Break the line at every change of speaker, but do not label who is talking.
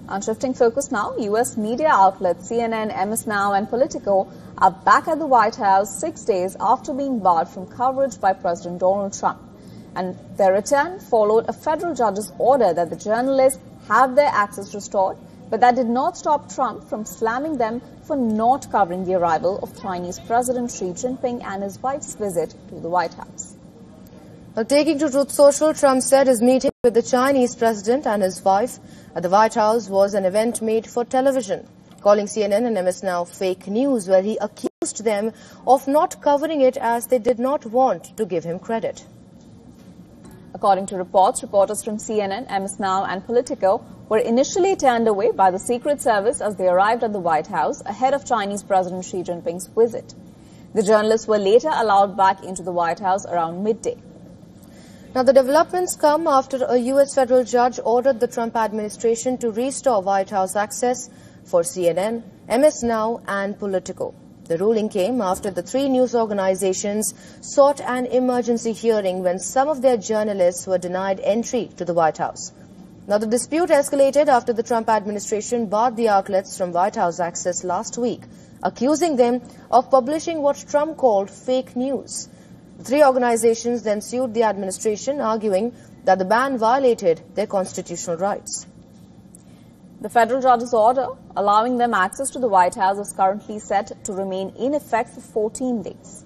And shifting focus now, U.S. media outlets CNN, MS Now and Politico are back at the White House 6 days after being barred from coverage by President Donald Trump. And their return followed a federal judge's order that the journalists have their access restored, but that did not stop Trump from slamming them for not covering the arrival of Chinese President Xi Jinping and his wife's visit to the White House.
Well, taking to Truth Social, Trump said his meeting with the Chinese president and his wife at the White House was an event made for television, calling CNN and MS Now fake news, where he accused them of not covering it as they did not want to give him credit.
According to reports, reporters from CNN, MS Now and Politico were initially turned away by the Secret Service as they arrived at the White House ahead of Chinese President Xi Jinping's visit. The journalists were later allowed back into the White House around midday.
Now, the developments come after a U.S. federal judge ordered the Trump administration to restore White House access for CNN, MS Now and Politico. The ruling came after the three news organizations sought an emergency hearing when some of their journalists were denied entry to the White House. Now, the dispute escalated after the Trump administration barred the outlets from White House access last week, accusing them of publishing what Trump called fake news. The three organizations then sued the administration, arguing that the ban violated their constitutional rights.
The federal judge's order allowing them access to the White House is currently set to remain in effect for 14 days.